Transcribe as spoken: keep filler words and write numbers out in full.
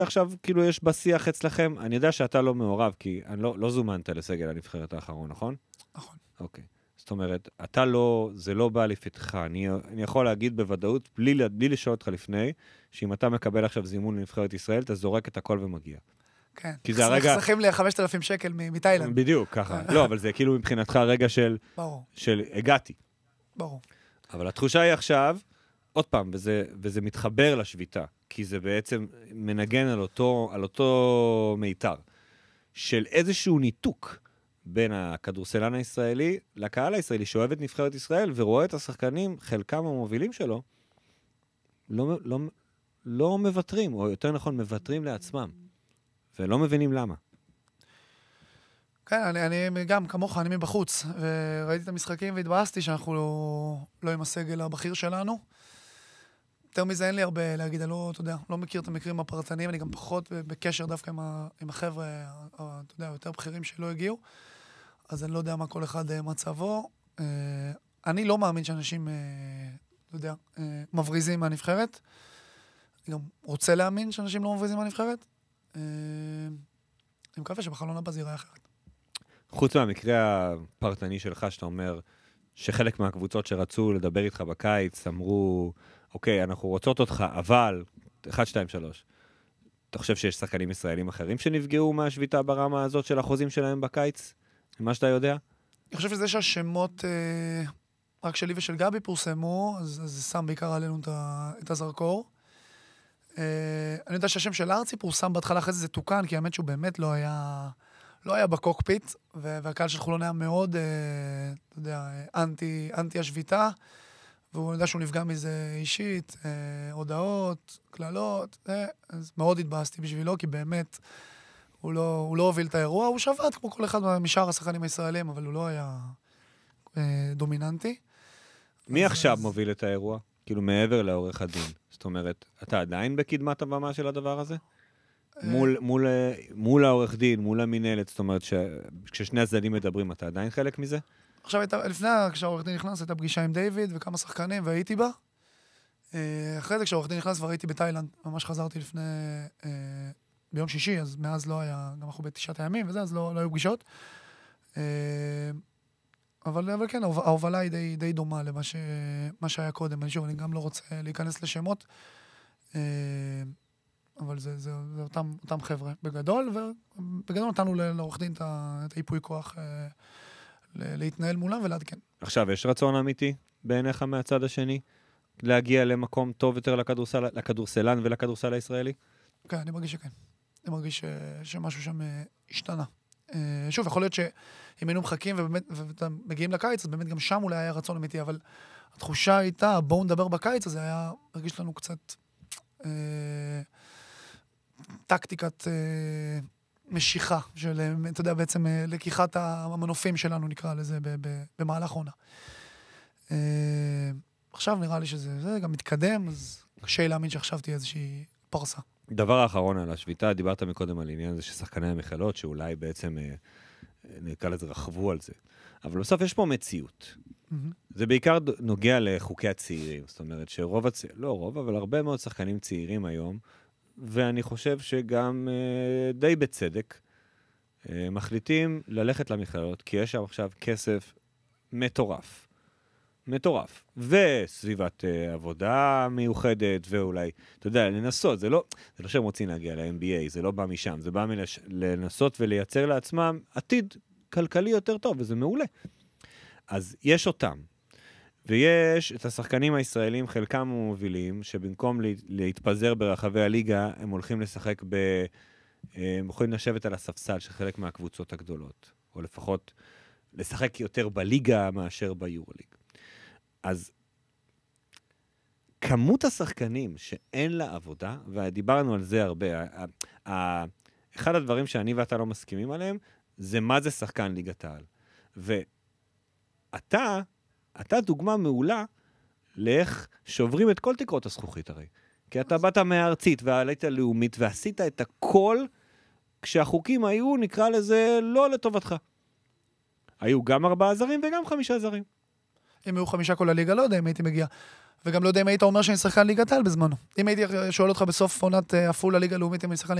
עכשיו כאילו יש בשיח אצלכם, אני יודע שאתה לא מעורב, כי אני לא, לא זומנת לסגל הנבחרת האחרון, נכון? נכון. אוקיי. זאת אומרת, אתה לא, זה לא בא לפתחה. אני, אני יכול להגיד בוודאות, בלי, בלי לשאול אותך לפני, שאם אתה מקבל עכשיו זימון לנבחרת ישראל, אתה זורק את הכל ומגיע. כן. כי זה הרגע... חסכים לי חמשת אלפים שקל מתאילנד. בדיוק, ככה. לא, אבל זה כאילו מבחינתך רגע של... ברור. של הגעתי. ברור. אבל התחושה היא עכשיו, עוד פעם, וזה, וזה מתחבר לשביתה, כי זה בעצם מנגן על אותו, על אותו מיתר, של איזשהו ניתוק בין הכדורסלן הישראלי לקהל הישראלי, שאוהב את נבחרת ישראל ורואה את השחקנים, חלקם המובילים שלו, לא, לא, לא מבטרים, או יותר נכון, מבטרים לעצמם, ולא מבינים למה. כן, אני, אני גם כמוך, אני מבחוץ, וראיתי את המשחקים והתבאסתי שאנחנו לא, לא עם הסגל הבכיר שלנו. יותר מזה אין לי הרבה להגיד, אני לא, אתה יודע, לא מכיר את המקרים הפרטניים, אני גם פחות בקשר דווקא עם, ה, עם החבר'ה, אתה יודע, יותר בכירים שלא הגיעו, אז אני לא יודע מה כל אחד מצבו. אני לא מאמין שאנשים, אתה יודע, מבריזים מהנבחרת. אני גם רוצה להאמין שאנשים לא מבריזים מהנבחרת. אני מקווה שבחלון הבא זה ייראה אחרת. חוץ מהמקרה הפרטני שלך, שאתה אומר שחלק מהקבוצות שרצו לדבר איתך בקיץ, אמרו, אוקיי, אנחנו רוצות אותך, אבל, אחת, שתיים, שלוש. אתה חושב שיש שחקנים ישראלים אחרים שנפגעו מהשביתה ברמה הזאת של החוזים שלהם בקיץ? מה שאתה יודע? אני חושב שזה שהשמות אה, רק שלי ושל גבי פורסמו, אז, אז זה שם בעיקר עלינו את, ה, את הזרקור. אה, אני יודע שהשם של ארצי פורסם בהתחלה, אחרי זה זה תוקן, כי האמת שהוא באמת לא היה... לא היה בקוקפיט, והקהל של חולון היה מאוד, אתה יודע, אנטי, אנטי השביתה, והוא יודע שהוא נפגע מזה אישית, הודעות, כללות, אז מאוד התבאסתי בשבילו, כי באמת הוא לא, הוא לא הוביל את האירוע, הוא שבת כמו כל אחד משאר השחקנים הישראלים, אבל הוא לא היה דומיננטי. מי עכשיו מוביל את האירוע? כאילו מעבר לעורך הדין. זאת אומרת, אתה עדיין בקדמת הבמה של הדבר הזה? מול, מול, מול העורך דין, מול המנהלת, זאת אומרת שכששני הצדדים מדברים, אתה עדיין חלק מזה? עכשיו, לפני, כשהעורך דין נכנס, הייתה פגישה עם דיוויד וכמה שחקנים, והייתי בה. אחרי זה, כשהעורך דין נכנס, כבר הייתי בתאילנד, ממש חזרתי לפני, ביום שישי, אז מאז לא היה, גם אנחנו בתשעת הימים וזה, אז לא, לא היו פגישות. אבל, אבל כן, ההובלה היא די, די דומה למה ש, מה שהיה קודם. אני שוב, אני גם לא רוצה להיכנס לשמות. אבל זה, זה, זה אותם, אותם חבר'ה בגדול, ובגדול נתנו לעורך דין את היפוי כוח אה, להתנהל מולם ולעדכן. עכשיו, יש רצון אמיתי בעיניך מהצד השני, להגיע למקום טוב יותר לכדורסל, לכדורסלן ולכדורסל הישראלי? כן, אני מרגיש שכן. אני מרגיש ש, שמשהו שם אה, השתנה. אה, שוב, יכול להיות שאם היינו מחכים ובאמת, ומגיעים לקיץ, אז באמת גם שם אולי היה רצון אמיתי, אבל התחושה הייתה, בואו נדבר בקיץ, אז זה היה מרגיש לנו קצת... אה, טקטיקת אה, משיכה, של, אתה יודע, בעצם אה, לקיחת המנופים שלנו, נקרא לזה, ב- ב- במהלך עונה. אה, עכשיו נראה לי שזה זה, גם מתקדם, אז קשה להאמין שעכשיו תהיה איזושהי פרסה. דבר האחרון על השביתה, דיברת מקודם על עניין הזה ששחקני המכלות, שאולי בעצם, אה, נקרא לזה, רחבו על זה. אבל בסוף יש פה מציאות. Mm-hmm. זה בעיקר נוגע לחוקי הצעירים, זאת אומרת שרוב הצעירים, לא רוב, אבל הרבה מאוד שחקנים צעירים היום, ואני חושב שגם אה, די בצדק, אה, מחליטים ללכת למכללות, כי יש שם עכשיו כסף מטורף. מטורף. וסביבת אה, עבודה מיוחדת, ואולי, אתה יודע, לנסות, זה לא, זה לא שהם רוצים להגיע ל-אם בי איי, זה לא בא משם, זה בא מלש, לנסות ולייצר לעצמם עתיד כלכלי יותר טוב, וזה מעולה. אז יש אותם. ויש את השחקנים הישראלים, חלקם המובילים, שבמקום להתפזר ברחבי הליגה, הם הולכים לשחק ב... הם יכולים לשבת על הספסל של חלק מהקבוצות הגדולות, או לפחות לשחק יותר בליגה מאשר ביורוליג. אז כמות השחקנים שאין לה עבודה, ודיברנו על זה הרבה, אחד הדברים שאני ואתה לא מסכימים עליהם, זה מה זה שחקן ליגת העל. ואתה... אתה דוגמה מעולה לאיך שוברים את כל תקרות הזכוכית הרי. כי אתה באת מהארצית והעלית הלאומית ועשית את הכל כשהחוקים היו, נקרא לזה, לא לטובתך. היו גם ארבעה זרים וגם חמישה זרים. אם היו חמישה כל הליגה, לא יודע אם הייתי מגיע. וגם לא יודע אם היית אומר שאני שחקן ליגת העל בזמנו. אם הייתי שואל אותך בסוף עונת עפולה ליגה לאומית, אם אני שחקן